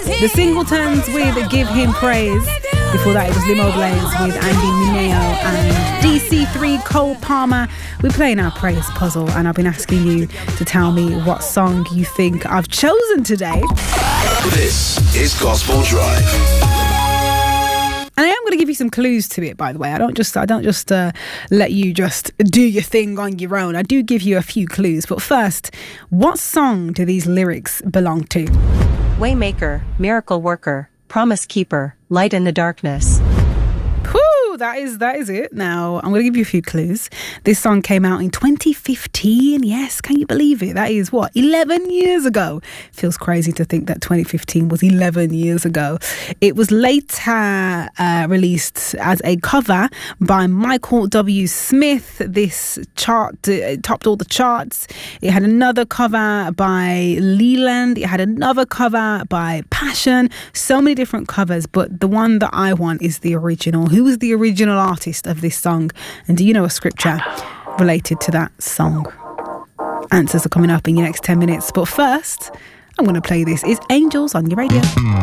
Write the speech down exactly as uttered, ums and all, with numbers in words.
The Singletons with Give Him Praise. Before that, it was Limo Blaze with Andy Mineo and D C three Cole Palmer. We're playing our praise puzzle, and I've been asking you to tell me what song you think I've chosen today. This is Gospel Drive. And I am going to give you some clues to it, by the way. I don't just I don't just uh, let you just do your thing on your own. I do give you a few clues. But first, what song do these lyrics belong to? Waymaker, Miracle Worker, Promise Keeper, Light in the Darkness. Whew, that is that is it. Now, I'm going to give you a few clues. This song came out in twenty fifteen. Yes, can you believe it? That is, what, eleven years ago. Feels crazy to think that twenty fifteen was eleven years ago. It was later uh, released as a cover by Michael W. Smith. This chart uh, topped all the charts. It had another cover by Leland. It had another cover by Passion. So many different covers, but the one that I want is the original. Who was the original artist of this song? And do you know a scripture related to that song? Answers are coming up in your next ten minutes. But first, I'm going to play this. It's Angels on your radio.